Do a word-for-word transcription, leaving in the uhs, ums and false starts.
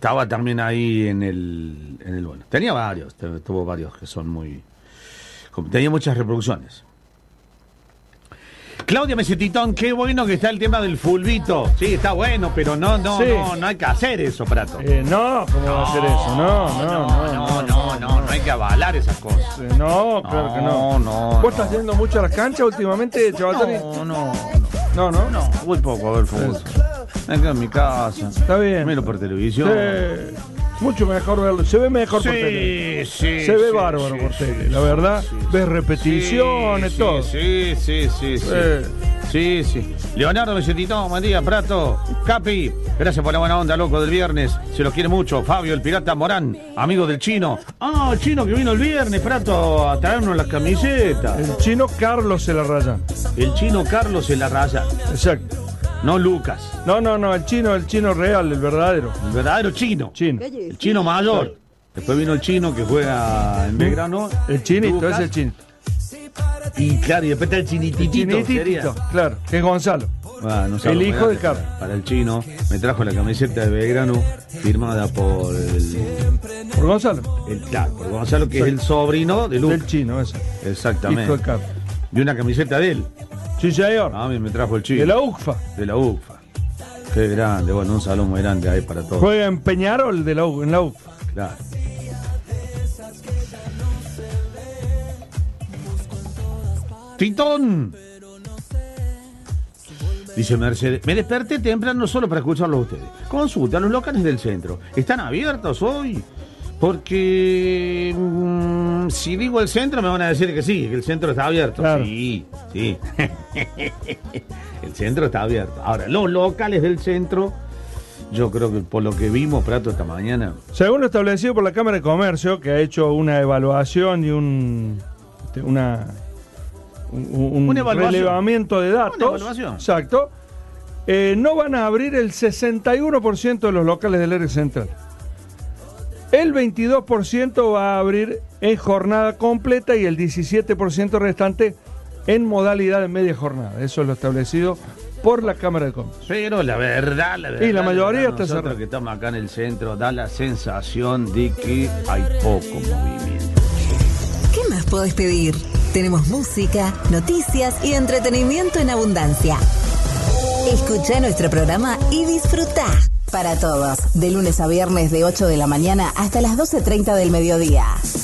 estaba también ahí en el, en el bueno. Tenía varios, tuvo varios que son muy... Tenía muchas reproducciones. Claudia Mesetitón, qué bueno que está el tema del fulbito. Sí, está bueno, pero no, no, sí. no, no hay que hacer eso, Prato. Eh, no, ¿cómo no, va a hacer eso? No, no, no, no, no, no, no, no hay que avalar esas cosas. Eh, no, claro no, que no. no ¿Vos no. estás yendo mucho a las canchas últimamente, Chabatoni? No, no, no, no, no, muy poco a ver fútbol. Me quedo en mi casa. Está bien. Miro por televisión. Sí. Mucho mejor verlo, se ve mejor sí, por tele. Sí, se ve sí, bárbaro sí, por sí, tele, sí, la verdad. Sí, ves sí, repeticiones, sí, todo. Sí, sí, sí, sí. Eh. Sí, sí. Leonardo Mesetitón, buen día, Prato. Capi, gracias por la buena onda, loco, del viernes. Se los quiere mucho. Fabio, el pirata Morán, amigo del chino. Ah, el chino que vino el viernes, Prato, a traernos las camisetas. El chino Carlos se la raya. El chino Carlos se la raya. Exacto. No Lucas. No, no, no, el chino, el chino real, el verdadero. El verdadero chino. Chino. El chino mayor. Después vino el chino que juega en Belgrano. El chinito, Lucas. es el chinito. Y claro, y después está el chinititito. El chinitito, claro, que es Gonzalo. Ah, no el hijo de Carlos. Para el chino, me trajo la camiseta de Belgrano firmada por el... ¿Por Gonzalo? El, claro, por Gonzalo, que sí. Es el sobrino de Lucas. Del chino, ese. Exactamente. Hijo de Carlos. Y una camiseta de él. Sí, señor. A mí me trajo el chino. De la U C F A. De la U C F A. Qué grande, bueno, un salón muy grande ahí para todos. Juega en Peñarol de la U, en la U C F A. Claro. Titón. Dice Mercedes, me desperté temprano solo para escucharlo a ustedes. Consulta, los locales del centro, ¿están abiertos hoy? Porque mmm, si digo el centro me van a decir que sí, que el centro está abierto. Claro. Sí, sí. El centro está abierto. Ahora, los locales del centro, yo creo que por lo que vimos, Prato, esta mañana. Según lo establecido por la Cámara de Comercio, que ha hecho una evaluación y un... una... un, un relevamiento de datos. Una evaluación. Exacto. Eh, no van a abrir el sesenta y uno por ciento de los locales del área central. El veintidós por ciento va a abrir en jornada completa y el diecisiete por ciento restante en modalidad de media jornada. Eso es lo establecido por la Cámara de Comercio. Pero la verdad, la verdad. Y la mayoría verdad, está nosotros cerrada. que estamos acá en el centro, da la sensación de que hay poco movimiento. ¿Qué más podés pedir? Tenemos música, noticias y entretenimiento en abundancia. Escucha nuestro programa y disfruta. Para todos, de lunes a viernes de ocho de la mañana hasta las doce treinta del mediodía.